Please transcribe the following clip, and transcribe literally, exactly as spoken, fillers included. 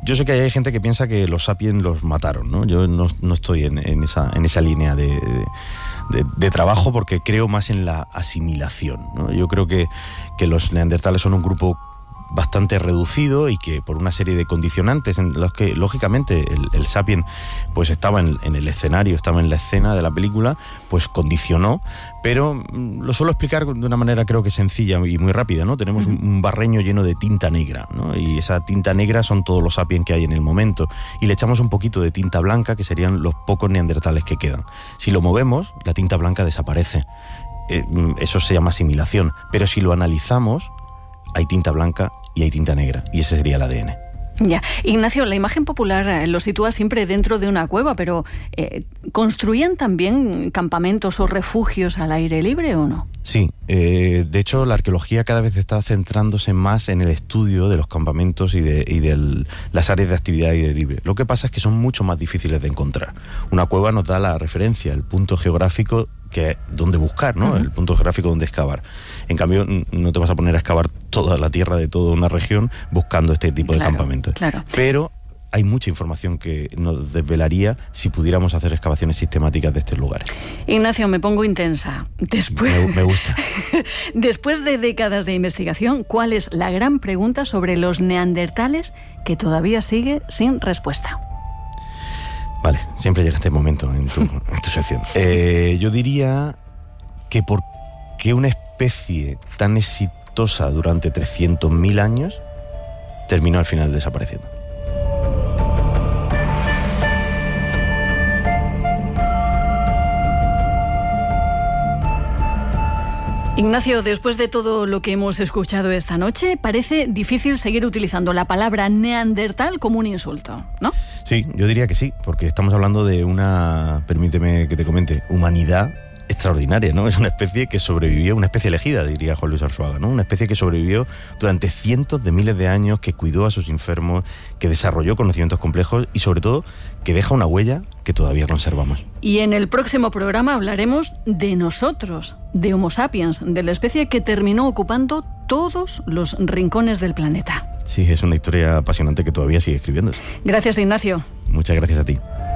yo sé que hay gente que piensa que los sapiens los mataron, ¿no? Yo no, no estoy en, en, esa, en esa línea de, de, de trabajo, porque creo más en la asimilación, ¿no? Yo creo que, que los neandertales son un grupo bastante reducido y que por una serie de condicionantes en los que lógicamente el, el sapien pues estaba en, en el escenario, estaba en la escena de la película, pues condicionó, pero mmm, lo suelo explicar de una manera creo que sencilla y muy rápida, ¿no? Tenemos un, un barreño lleno de tinta negra, ¿no? Y esa tinta negra son todos los sapiens que hay en el momento, y le echamos un poquito de tinta blanca, que serían los pocos neandertales que quedan. Si lo movemos, la tinta blanca desaparece. Eh, eso se llama asimilación, pero si lo analizamos, hay tinta blanca y hay tinta negra, y ese sería el A D N. Ya. Ignacio, la imagen popular eh, lo sitúa siempre dentro de una cueva, pero eh, ¿construían también campamentos o refugios al aire libre o no? Sí, eh, de hecho la arqueología cada vez está centrándose más en el estudio de los campamentos y de, y de las áreas de actividad al aire libre. Lo que pasa es que son mucho más difíciles de encontrar. Una cueva nos da la referencia, el punto geográfico que donde buscar, ¿no? Uh-huh. El punto geográfico donde excavar. En cambio, no te vas a poner a excavar toda la tierra de toda una región buscando este tipo claro, de campamentos. Claro. Pero hay mucha información que nos desvelaría si pudiéramos hacer excavaciones sistemáticas de estos lugares. Ignacio, me pongo intensa. Después, me, me gusta. Después de décadas de investigación, ¿cuál es la gran pregunta sobre los neandertales que todavía sigue sin respuesta? Vale, siempre llega este momento en tu, en tu sección. Eh, yo diría que por qué una especie tan exitosa durante trescientos mil años terminó al final desapareciendo. Ignacio, después de todo lo que hemos escuchado esta noche, parece difícil seguir utilizando la palabra neandertal como un insulto, ¿no? Sí, yo diría que sí, porque estamos hablando de una, permíteme que te comente, humanidad extraordinaria, ¿no? Es una especie que sobrevivió, una especie elegida, diría Juan Luis Arzuaga, ¿no? Una especie que sobrevivió durante cientos de miles de años, que cuidó a sus enfermos, que desarrolló conocimientos complejos y, sobre todo, que deja una huella que todavía conservamos. Y en el próximo programa hablaremos de nosotros, de Homo sapiens, de la especie que terminó ocupando todos los rincones del planeta. Sí, es una historia apasionante que todavía sigue escribiéndose. Gracias, Ignacio. Muchas gracias a ti.